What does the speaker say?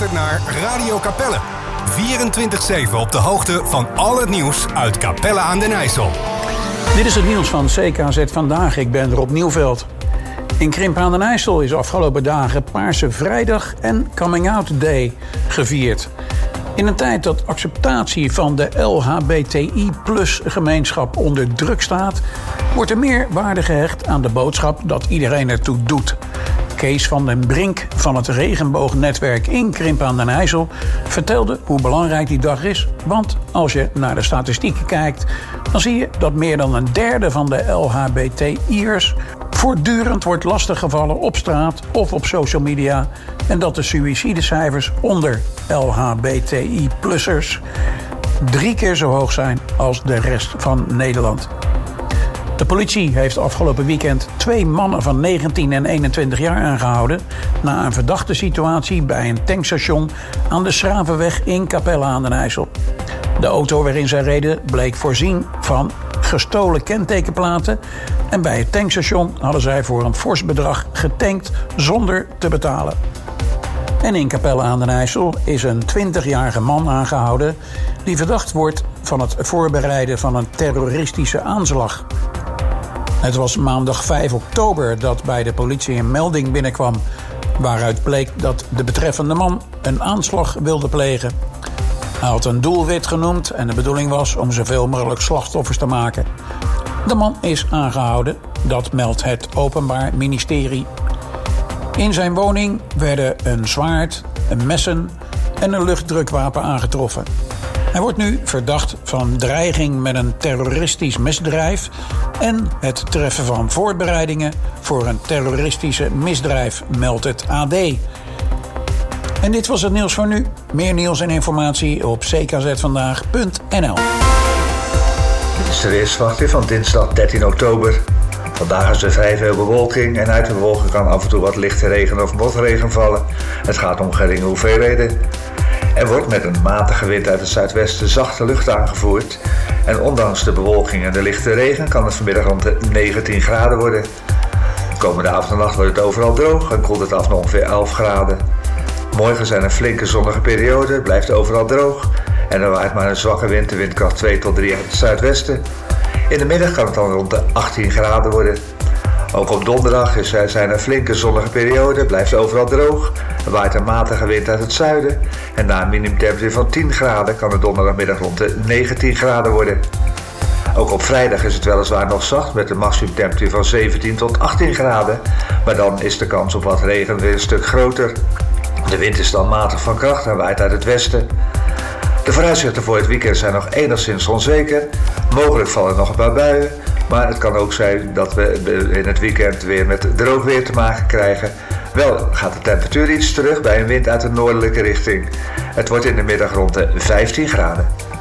luistert naar Radio Capelle. 24/7 op de hoogte van al het nieuws uit Capelle aan den IJssel. Dit is het nieuws van CKZ Vandaag. Ik ben Rob Nieuwveld. In Krimpen aan den IJssel is afgelopen dagen Paarse Vrijdag en Coming Out Day gevierd. In een tijd dat acceptatie van de LHBTI+-gemeenschap onder druk staat, wordt er meer waarde gehecht aan de boodschap dat iedereen ertoe doet. Kees van den Brink van het Regenboognetwerk in Krimpen aan den IJssel vertelde hoe belangrijk die dag is. Want als je naar de statistieken kijkt, dan zie je dat meer dan een derde van de LHBTI'ers voortdurend wordt lastiggevallen op straat of op social media. En dat de suïcidecijfers onder LHBTI-plussers 3 keer zo hoog zijn als de rest van Nederland. De politie heeft afgelopen weekend 2 mannen van 19 en 21 jaar aangehouden na een verdachte situatie bij een tankstation aan de Schravenweg in Capelle aan den IJssel. De auto waarin zij reden bleek voorzien van gestolen kentekenplaten en bij het tankstation hadden zij voor een fors bedrag getankt zonder te betalen. En in Capelle aan den IJssel is een 20-jarige man aangehouden die verdacht wordt van het voorbereiden van een terroristische aanslag. Het was maandag 5 oktober dat bij de politie een melding binnenkwam waaruit bleek dat de betreffende man een aanslag wilde plegen. Hij had een doelwit genoemd en de bedoeling was om zoveel mogelijk slachtoffers te maken. De man is aangehouden, dat meldt het Openbaar Ministerie. In zijn woning werden een zwaard, een messen en een luchtdrukwapen aangetroffen. Hij wordt nu verdacht van dreiging met een terroristisch misdrijf en het treffen van voorbereidingen voor een terroristische misdrijf, meldt het AD. En dit was het nieuws voor nu. Meer nieuws en informatie op ckzvandaag.nl. Dit is de weersverwachting van dinsdag 13 oktober. Vandaag is er vrij veel bewolking en uit de bewolking kan af en toe wat lichte regen of motregen vallen. Het gaat om geringe hoeveelheden. Er wordt met een matige wind uit het zuidwesten zachte lucht aangevoerd. En ondanks de bewolking en de lichte regen kan het vanmiddag rond de 19 graden worden. De komende avond en nacht wordt het overal droog en koelt het af naar ongeveer 11 graden. Morgen zijn er flinke zonnige perioden, blijft overal droog. En er waait maar een zwakke wind, de windkracht 2 tot 3 uit het zuidwesten. In de middag kan het dan rond de 18 graden worden. Ook op donderdag zijn er flinke zonnige perioden, blijft overal droog. Er waait een matige wind uit het zuiden. En na een minimumtemperatuur van 10 graden kan het donderdagmiddag rond de 19 graden worden. Ook op vrijdag is het weliswaar nog zacht met een maximumtemperatuur van 17 tot 18 graden. Maar dan is de kans op wat regen weer een stuk groter. De wind is dan matig van kracht en waait uit het westen. De vooruitzichten voor het weekend zijn nog enigszins onzeker. Mogelijk vallen nog een paar buien. Maar het kan ook zijn dat we in het weekend weer met droog weer te maken krijgen. Wel gaat de temperatuur iets terug bij een wind uit de noordelijke richting. Het wordt in de middag rond de 15 graden.